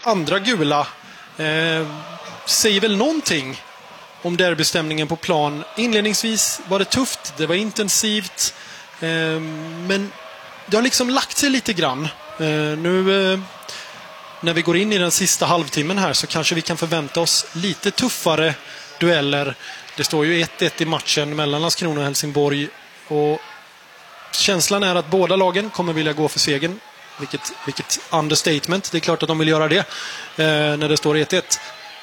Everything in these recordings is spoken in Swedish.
andra gula säger väl någonting om derbystämningen på plan. Inledningsvis var det tufft, det var intensivt, men det har liksom lagt sig lite grann. Nu när vi går in i den sista halvtimmen här så kanske vi kan förvänta oss lite tuffare dueller. Det står ju 1-1 i matchen mellan Landskrona och Helsingborg, och känslan är att båda lagen kommer vilja gå för segern. Vilket understatement. Det är klart att de vill göra det när det står 1-1.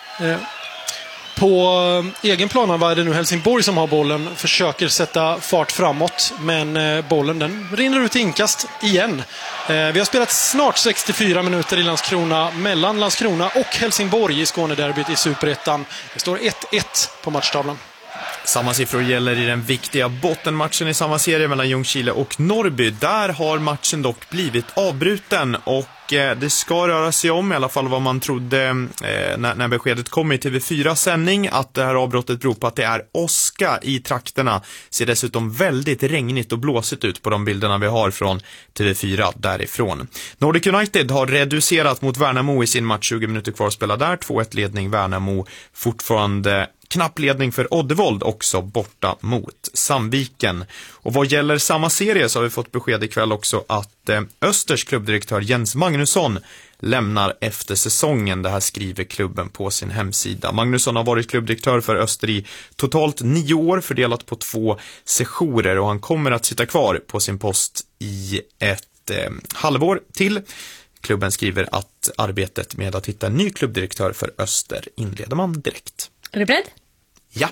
På egen plan var det nu Helsingborg som har bollen, försöker sätta fart framåt, men bollen den rinner ut i inkast igen. Vi har spelat snart 64 minuter i Landskrona, mellan Landskrona och Helsingborg i Skånederbyt i Superettan. Det står 1-1 på matchtavlan. Samma siffror gäller i den viktiga bottenmatchen i samma serie mellan Ljungskile och Norrby. Där har matchen dock blivit avbruten, och det ska röra sig om, i alla fall vad man trodde när beskedet kom i TV4-sändning, att det här avbrottet beror på att det är åska i trakterna. Ser dessutom väldigt regnigt och blåsigt ut på de bilderna vi har från TV4 därifrån. Nordic United har reducerat mot Värnamo i sin match, 20 minuter kvar att spela där. 2-1 ledning Värnamo, fortfarande knapp ledning för Oddevold också borta mot Sandviken. Och vad gäller samma serie så har vi fått besked ikväll också att Östers klubbdirektör Jens Magnusson lämnar efter säsongen. Det här skriver klubben på sin hemsida. Magnusson har varit klubbdirektör för Öster i totalt 9 år, fördelat på 2 sessioner, och han kommer att sitta kvar på sin post i ett halvår till. Klubben skriver att arbetet med att hitta en ny klubbdirektör för Öster inleder man direkt. Är du beredd? Ja.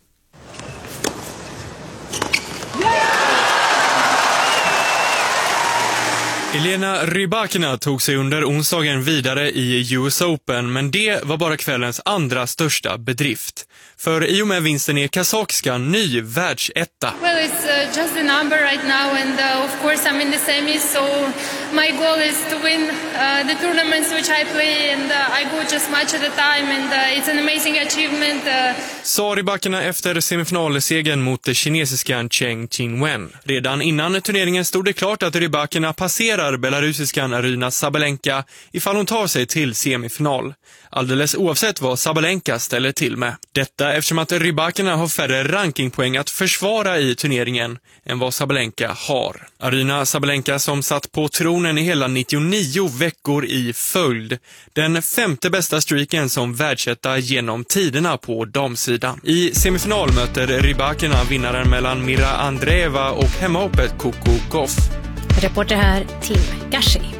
Elena Rybakina tog sig under onsdagen vidare i US Open, men det var bara kvällens andra största bedrift. För i och med vinsten är kazakskan ny världsetta. Well, it's just a number right now, and of course I'm in the semis, so my goal is to win the tournaments which I play, and I go just match at a time, and it's an amazing achievement. Sa Rybakina efter semifinalsegern mot kinesiskan Cheng Qinwen. Redan innan turneringen stod det klart att Rybakina passerar belarusiskan Aryna Sabalenka ifall hon tar sig till semifinal. Alldeles oavsett vad Sabalenka ställer till med. Detta eftersom att Rybakina har färre rankingpoäng att försvara i turneringen än vad Sabalenka har. Aryna Sabalenka som satt på tronen i hela 99 veckor i följd. Den 5:e bästa streaken som världsetta genom tiderna på damsidan. I semifinal möter Rybakina vinnaren mellan Mira Andreeva och hemmahoppet Coco Gauff. Reporter här, Tim Gashi.